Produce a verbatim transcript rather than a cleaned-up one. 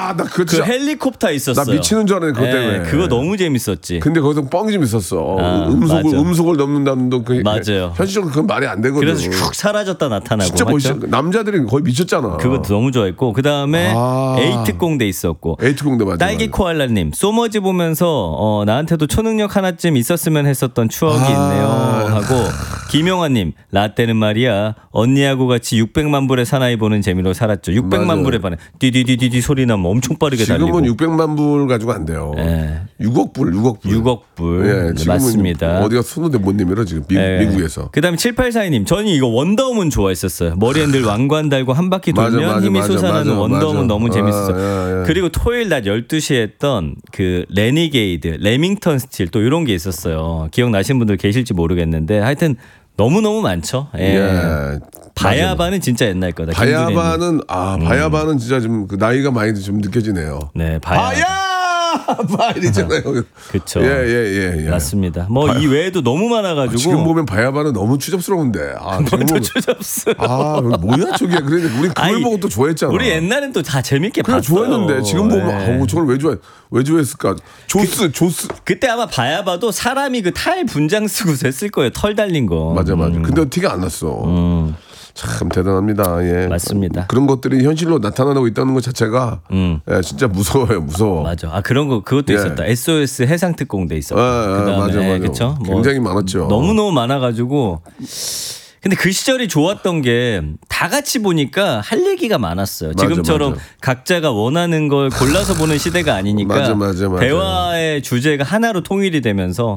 아, 나 그거 그 진짜 헬리콥터 있었어요. 나 미치는 줄 알았네 그것 예, 때문에. 그거 너무 재밌었지. 근데 거기서 뻥이 좀 있었어. 아, 음속을 맞아. 음속을 넘는다는 도 그, 맞아요. 현실적으로 그건 말이 안 되거든. 그래서 슉 사라졌다 나타나고. 진짜 멋있어. 맞죠? 남자들이 거의 미쳤잖아. 그거 너무 좋아했고 그 다음에 아. 에이트 공대 있었고. 에이트 공대 맞아. 딸기 맞아. 코알라님 소머지 보면서 어, 나한테도 초능력 하나쯤 있었으면 했었던 추억이 아. 있네요 하고 김용환님 라떼는 말이야 언니하고 같이 육백만 불의 사나이 보는 재미로 살았죠. 육백만 맞아요. 불에 반해 디디디디디 소리 나면 엄청 빠르게 달리고. 지금은 육백만 불 가지고 안 돼요. 예. 육억 불, 육억 불. 육억 불. 예, 네, 지금은 맞습니다. 어디가 손는데 못 내밀어 지금 미, 예. 미국에서. 그다음에 칠팔사이님 저는 이거 원더우먼 좋아했었어요. 머리에 늘 왕관 달고 한 바퀴 돌면 맞아, 맞아, 힘이 맞아, 솟아나는 맞아, 원더우먼 맞아. 너무 재밌었어요. 아, 예, 예. 그리고 토요일 낮 열두 시에 했던 그 레니게이드, 레밍턴 스틸 또 이런 게 있었어요. 기억나시는 분들 계실지 모르겠는데 하여튼 너무너무 많죠. 예. 예. 바야바는 진짜 옛날 거다. 김준혜님. 바야바는 아 바야바는 진짜 좀 그 나이가 많이 좀 느껴지네요. 네, 바야바. 바야바 이랬잖아요. 그렇죠. 예예예 예, 예. 맞습니다. 뭐 이 외에도 너무 많아가지고 지금 보면 바야바는 너무 추접스러운데. 아, 지금 또 보면- 추잡스. 아 뭐야 저게. 그런데 우리 그걸 아니, 보고 또 좋아했잖아. 우리 옛날엔 또 다 재밌게 그냥 봤어요. 좋아했는데 지금 보면 네. 아우 저걸 왜 좋아해 왜 좋아했을까? 조스 조스 그때 아마 바야바도 사람이 그 탈 분장 쓰고 했을 거예요. 털 달린 거. 맞아 맞아. 음. 근데 티가 안 났어. 음. 참 대단합니다. 예. 맞습니다. 그런 것들이 현실로 나타나고 있다는 것 자체가 음. 예, 진짜 무서워요. 무서워. 맞아. 아 그런 거 그것도 예. 있었다. 에스오에스 해상 특공대 있었고. 예, 예, 그다음에 맞아, 맞아. 그쵸? 뭐 굉장히 많았죠. 너무 너무 많아가지고. 근데 그 시절이 좋았던 게 다 같이 보니까 할 얘기가 많았어요. 맞아, 지금처럼 맞아. 각자가 원하는 걸 골라서 보는 시대가 아니니까 맞아, 맞아, 맞아. 대화의 주제가 하나로 통일이 되면서